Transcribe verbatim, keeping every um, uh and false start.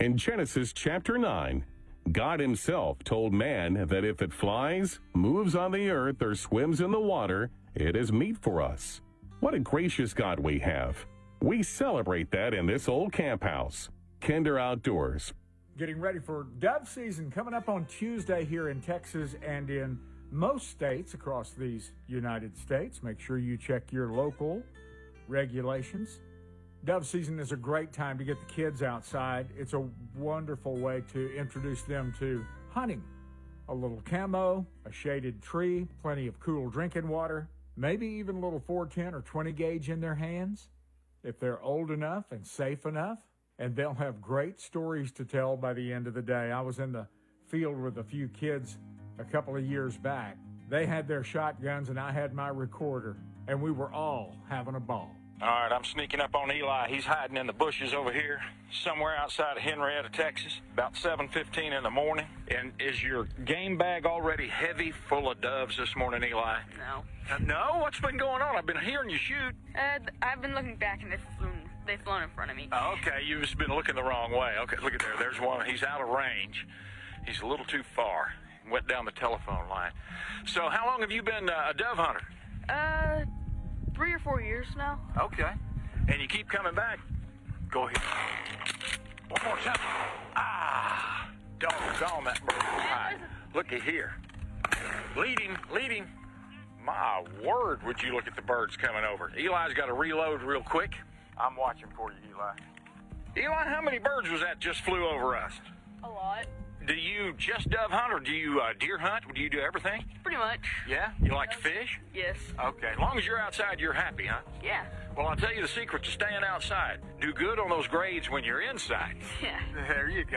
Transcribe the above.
In Genesis chapter nine, God himself told man that if it flies, moves on the earth, or swims in the water, it is meat for us. What a gracious God we have. We celebrate that in this old camp house. Kinder Outdoors. Getting ready for dove season coming up on Tuesday here in Texas and in most states across these United States. Make sure you check your local regulations. Dove season is a great time to get the kids outside. It's a wonderful way to introduce them to hunting. A little camo, a shaded tree, plenty of cool drinking water, maybe even a little four ten or twenty gauge in their hands if they're old enough and safe enough. And they'll have great stories to tell by the end of the day. I was in the field with a few kids a couple of years back. They had their shotguns and I had my recorder, and we were all having a ball. All right, I'm sneaking up on Eli. He's hiding in the bushes over here, somewhere outside of Henrietta, Texas, about seven fifteen in the morning. And is your game bag already heavy full of doves this morning, Eli? No. Uh, no? What's been going on? I've been hearing you shoot. Uh, I've been looking back and they've flown, they've flown in front of me. Oh, okay, you've just been looking the wrong way. Okay, look at there. There's one. He's out of range. He's a little too far. Went down the telephone line. So how long have you been uh, a dove hunter? Uh, three or four years now. Okay. And you keep coming back? Go ahead. One more time. Ah! Doggone that bird. Right. Looky here. Leading, leading. My word, would you look at the birds coming over. Eli's got to reload real quick. I'm watching for you, Eli. Eli, how many birds was that just flew over us? A lot. Do you just dove hunt, or do you uh, deer hunt? Do you do everything? Pretty much. Yeah? You like to fish? Yes. Okay. As long as you're outside, you're happy, huh? Yeah. Well, I'll tell you the secret to staying outside. Do good on those grades when you're inside. Yeah. There you go.